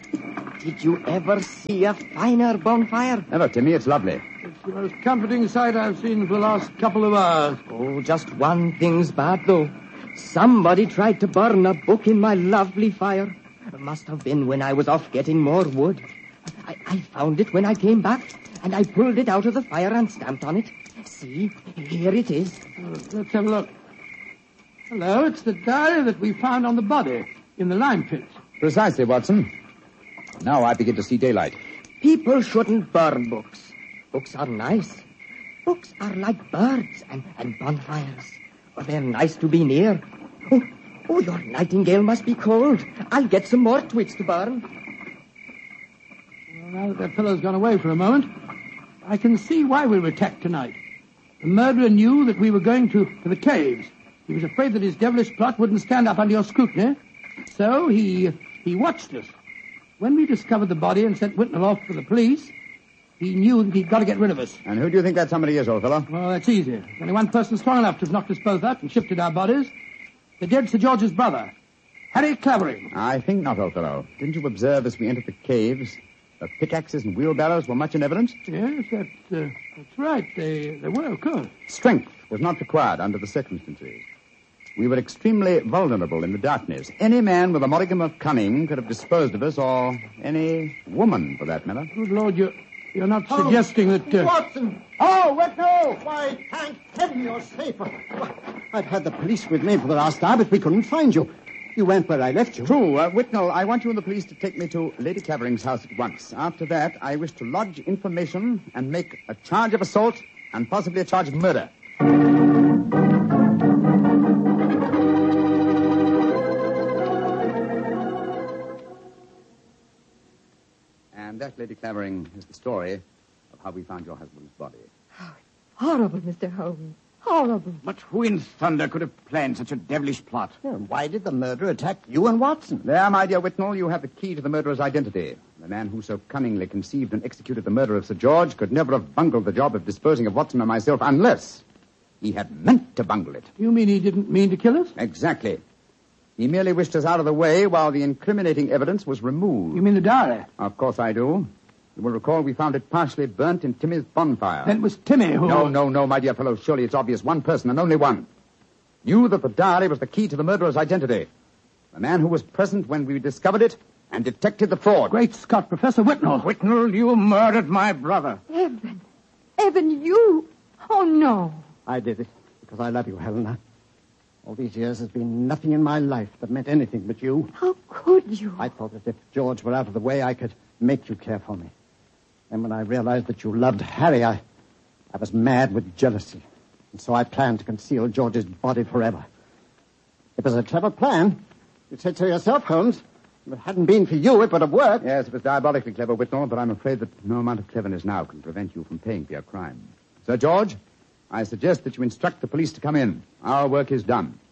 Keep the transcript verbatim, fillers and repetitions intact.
Did you ever see a finer bonfire? Never, Timmy. It's lovely. It's the most comforting sight I've seen for the last couple of hours. Oh, just one thing's bad, though. Somebody tried to burn a book in my lovely fire. It must have been when I was off getting more wood. I, I found it when I came back, and I pulled it out of the fire and stamped on it. See, here it is. Uh, let's have a look. Hello, it's the diary that we found on the body in the lime pit. Precisely, Watson. Now I begin to see daylight. People shouldn't burn books. Books are nice. Books are like birds and, and bonfires. Oh, they're nice to be near. Oh, oh, your nightingale must be cold. I'll get some more twigs to burn. Well, now that that fellow's gone away for a moment, I can see why we were attacked tonight. The murderer knew that we were going to, to the caves. He was afraid that his devilish plot wouldn't stand up under your scrutiny. So he he watched us. When we discovered the body and sent Whitnell off for the police, he knew that he'd got to get rid of us. And who do you think that somebody is, old fellow? Well, that's easy. There's only one person strong enough to have knocked us both out and shifted our bodies. The dead Sir George's brother, Harry Clavering. I think not, old fellow. Didn't you observe as we entered the caves that pickaxes and wheelbarrows were much in evidence? Yes, that, uh, that's right. They, they were, of course. Strength was not required under the circumstances. We were extremely vulnerable in the darkness. Any man with a modicum of cunning could have disposed of us, or any woman, for that matter. Good Lord, you're, you're not oh, suggesting that... Uh... Watson! Oh, Whitnell! Why, thank heaven you're safe. I've had the police with me for the last hour, but we couldn't find you. You went where I left you. True. Uh, Whitnell, I want you and the police to take me to Lady Clavering's house at once. After that, I wish to lodge information and make a charge of assault and possibly a charge of murder. And that, Lady Clavering, is the story of how we found your husband's body. Oh, horrible, Mister Holmes. Horrible. But who in thunder could have planned such a devilish plot? Yeah, why did the murderer attack you and Watson? There, my dear Whitnell, you have the key to the murderer's identity. The man who so cunningly conceived and executed the murder of Sir George could never have bungled the job of disposing of Watson and myself unless he had meant to bungle it. You mean he didn't mean to kill us? Exactly. He merely wished us out of the way while the incriminating evidence was removed. You mean the diary? Of course I do. You will recall we found it partially burnt in Timmy's bonfire. Then it was Timmy who... No, no, no, my dear fellow. Surely it's obvious one person and only one knew that the diary was the key to the murderer's identity. The man who was present when we discovered it and detected the fraud. Great Scott, Professor Whitnell. Whitnell, you murdered my brother. Evan. Evan, you. Oh, no. I did it because I love you, Helena. All these years has been nothing in my life that meant anything but you. How could you? I thought that if George were out of the way, I could make you care for me. And when I realized that you loved Harry, I, I was mad with jealousy. And so I planned to conceal George's body forever. It was a clever plan. You said so yourself, Holmes. If it hadn't been for you, it would have worked. Yes, it was diabolically clever, Whitnell, but I'm afraid that no amount of cleverness now can prevent you from paying for your crime. Sir George, I suggest that you instruct the police to come in. Our work is done.